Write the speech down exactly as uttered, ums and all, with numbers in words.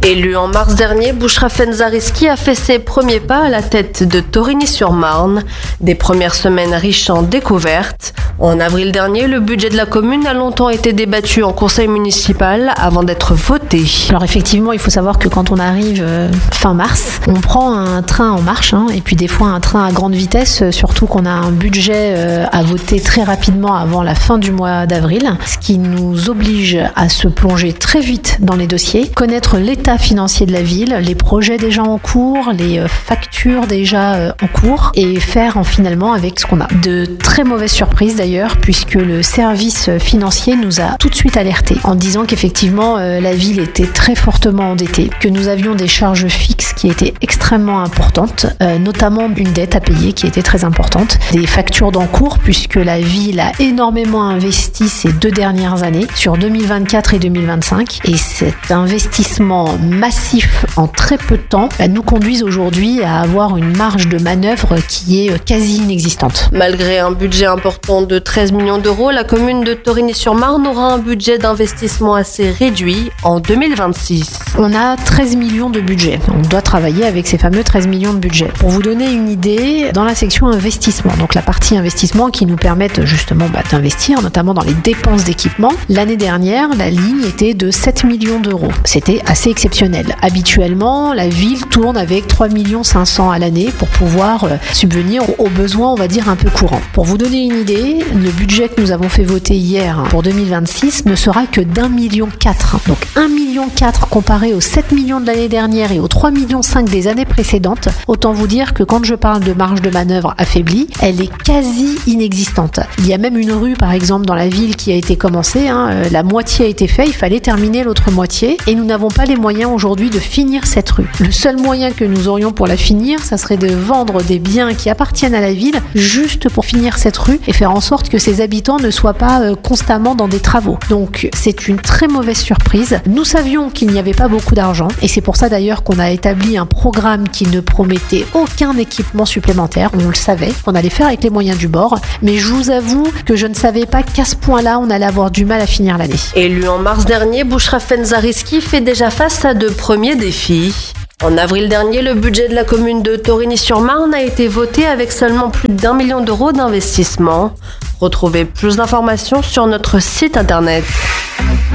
Élu en mars dernier, Bouchra Fenzariski a fait ses premiers pas à la tête de Torigny-sur-Marne. Des premières semaines riches en découvertes. En avril dernier, le budget de la commune a longtemps été débattu en conseil municipal avant d'être voté. Alors effectivement, il faut savoir que quand on arrive euh, fin mars, on prend un train en marche, hein, et puis des fois un train à grande vitesse, euh, surtout qu'on a un budget euh, à voter très rapidement avant la fin du mois d'avril, ce qui nous oblige à se plonger très vite dans les dossiers, connaître l'état financier de la ville, les projets déjà en cours, les euh, factures déjà euh, en cours, et faire en finalement avec ce qu'on a. De très mauvaises surprises d'ailleurs, puisque le service financier nous a tout de suite alertés en disant qu'effectivement euh, la ville était très fortement endettée, que nous avions des charges fixes qui étaient extrêmement importantes, euh, notamment une dette à payer qui était très importante, des factures d'encours puisque la ville a énormément investi ces deux dernières années sur deux mille vingt-quatre et deux mille vingt-cinq, et cet investissement massif en très peu de temps bah, nous conduisent aujourd'hui à avoir une marge de manœuvre qui est quasi inexistante. Malgré un budget important de treize millions d'euros, la commune de Torigny-sur-Marne aura un budget d'investissement assez réduit en deux mille vingt-six. On a treize millions de budget. On doit travailler avec ces fameux treize millions de budget. Pour vous donner une idée, dans la section investissement, donc la partie investissement qui nous permettent justement bah, d'investir, notamment dans les dépenses d'équipement, l'année dernière, la ligne était de sept millions d'euros. C'était assez exceptionnel. Habituellement, la ville tourne avec trois millions cinq cents à l'année pour pouvoir euh, subvenir aux besoins, on va dire, un peu courants. Pour vous donner une idée, le budget que nous avons fait voter hier pour deux mille vingt-six ne sera que d'un million quatre. Donc un million quatre comparé aux sept millions de l'année dernière et aux trois millions cinq des années précédentes. Autant vous dire que quand je parle de marge de manœuvre affaiblie, elle est quasi inexistante. Il y a même une rue, par exemple, dans la ville qui a été commencée. Hein, euh, la moitié a été faite, il fallait terminer l'autre moitié et nous n'avons pas les moyens aujourd'hui de finir cette rue. Le seul moyen que nous aurions pour la finir, ça serait de vendre des biens qui appartiennent à la ville juste pour finir cette rue et faire en sorte que ses habitants ne soient pas euh, constamment dans des travaux. Donc c'est une très mauvaise surprise. Nous savions qu'il n'y avait pas beaucoup d'argent et c'est pour ça d'ailleurs qu'on a établi un programme qui ne promettait aucun équipement supplémentaire. On le savait qu'on allait faire avec les moyens du bord, mais je vous avoue que je ne savais pas qu'à ce point-là on allait avoir du mal à finir l'année. Élu en mars dernier, Bouchra Fenzariski fait déjà face à de premiers défis. En avril dernier, le budget de la commune de Torigny-sur-Marne a été voté avec seulement plus d'un million d'euros d'investissement. Retrouvez plus d'informations sur notre site internet.